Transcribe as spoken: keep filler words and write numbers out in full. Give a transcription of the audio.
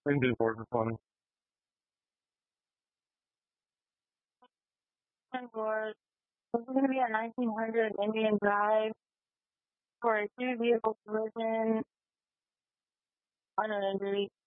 We can do four for fun. ten board. This is going to be a nineteen hundred Indian Drive for a two vehicle collision on an injury.